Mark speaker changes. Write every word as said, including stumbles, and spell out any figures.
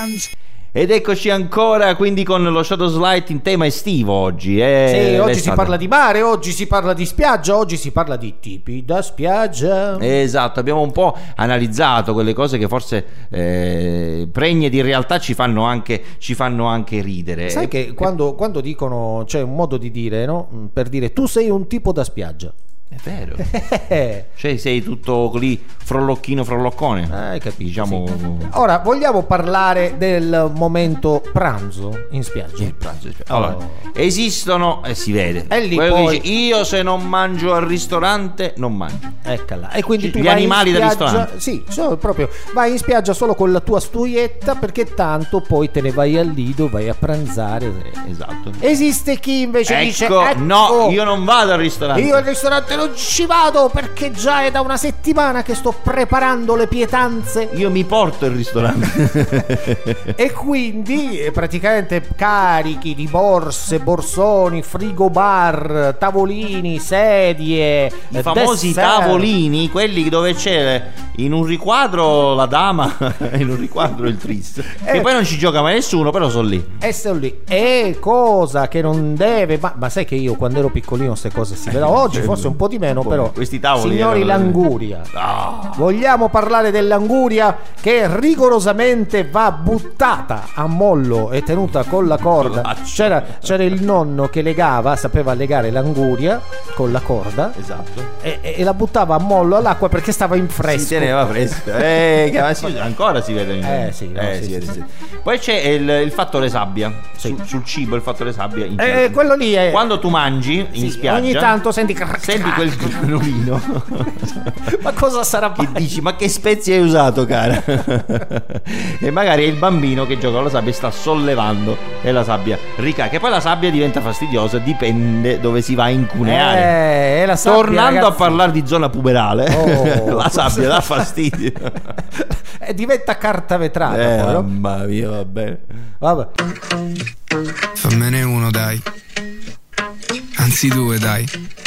Speaker 1: Ed eccoci ancora quindi con lo Shadow Slide in tema estivo oggi. Eh,
Speaker 2: sì, oggi si parla di mare, oggi si parla di spiaggia, oggi si parla di tipi da spiaggia.
Speaker 1: Esatto, abbiamo un po' analizzato quelle cose che forse eh, pregne di realtà ci fanno anche, ci fanno anche ridere.
Speaker 2: Sai che quando, quando dicono, c'è un modo di dire, no? Per dire tu sei un tipo da spiaggia.
Speaker 1: È vero. Cioè sei tutto lì frollocchino frolloccone.
Speaker 2: Hai capito?
Speaker 1: Diciamo.
Speaker 2: Sì. Ora vogliamo parlare del momento pranzo in spiaggia.
Speaker 1: Il pranzo in spiaggia. Allora, oh. esistono e eh, si vede.
Speaker 2: E lì
Speaker 1: Quello
Speaker 2: poi...
Speaker 1: che dice, io se non mangio al ristorante non mangio.
Speaker 2: Eccola. E quindi
Speaker 1: C-
Speaker 2: tu
Speaker 1: gli
Speaker 2: vai
Speaker 1: animali
Speaker 2: in
Speaker 1: del
Speaker 2: spiaggia,
Speaker 1: ristorante.
Speaker 2: sì, solo proprio vai in spiaggia solo con la tua stuietta, perché tanto poi te ne vai al lido, vai a pranzare.
Speaker 1: Eh, esatto.
Speaker 2: Esiste chi invece
Speaker 1: ecco,
Speaker 2: dice ecco,
Speaker 1: no, io non vado al ristorante.
Speaker 2: Io al ristorante non ci vado perché già è da una settimana che sto preparando le pietanze.
Speaker 1: Io mi porto il ristorante.
Speaker 2: E quindi praticamente carichi di borse, borsoni, frigobar, tavolini, sedie,
Speaker 1: i famosi
Speaker 2: dessert.
Speaker 1: Tavolini, quelli dove c'è in un riquadro la dama e in un riquadro il tris. E eh, poi non ci gioca mai nessuno, però sono lì.
Speaker 2: E sono lì. E cosa che non deve. Ma, ma sai che io quando ero piccolino queste cose si vedevano. Oggi forse un po' di meno, però.
Speaker 1: Questi tavoli.
Speaker 2: Signori,
Speaker 1: erano...
Speaker 2: l'anguria.
Speaker 1: Oh.
Speaker 2: Vogliamo parlare dell'anguria che rigorosamente va buttata a mollo e tenuta con la corda. C'era, c'era il nonno che legava, sapeva legare l'anguria con la corda.
Speaker 1: Esatto.
Speaker 2: E, e la buttava a mollo all'acqua perché stava in fresco.
Speaker 1: Si teneva fresco. Eh, che si, ancora si vede.
Speaker 2: Eh sì, no,
Speaker 1: eh,
Speaker 2: sì,
Speaker 1: si
Speaker 2: sì,
Speaker 1: vede,
Speaker 2: sì.
Speaker 1: Sì. Poi c'è il, il fattore sabbia.
Speaker 2: Sì.
Speaker 1: Sul, sul cibo il fattore sabbia. In
Speaker 2: eh, quello lì è.
Speaker 1: Quando tu mangi in
Speaker 2: sì,
Speaker 1: spiaggia.
Speaker 2: Ogni tanto senti.
Speaker 1: Senti quel granulino.
Speaker 2: Ma cosa sarà?
Speaker 1: Che dici, ma che spezie hai usato, cara? E magari è il bambino che gioca con la sabbia e sta sollevando e la sabbia ricade. Che poi la sabbia diventa fastidiosa, dipende dove si va a incuneare.
Speaker 2: Eh, la sabbia,
Speaker 1: tornando
Speaker 2: ragazzi...
Speaker 1: a parlare di zona puberale, oh, la sabbia dà fastidio.
Speaker 2: E diventa carta vetrata.
Speaker 1: Eh,
Speaker 2: poi, no?
Speaker 1: mamma mia, va bene.
Speaker 2: Vabbè.
Speaker 3: Fammene uno, dai. Anzi due, dai.